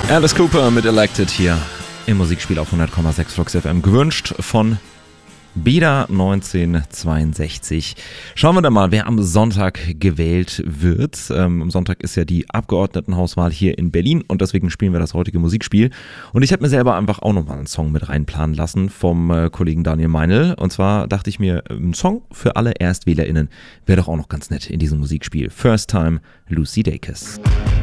Alice Cooper mit Elected hier im Musikspiel auf 100,6 Flux FM, gewünscht von Beda 1962. Schauen wir dann mal, wer am Sonntag gewählt wird. Am Sonntag ist ja die Abgeordnetenhauswahl hier in Berlin und deswegen spielen wir das heutige Musikspiel. Und ich habe mir selber einfach auch nochmal einen Song mit reinplanen lassen vom Kollegen Daniel Meinl. Und zwar dachte ich mir, ein Song für alle ErstwählerInnen wäre doch auch noch ganz nett in diesem Musikspiel. First Time, Lucy Dacus.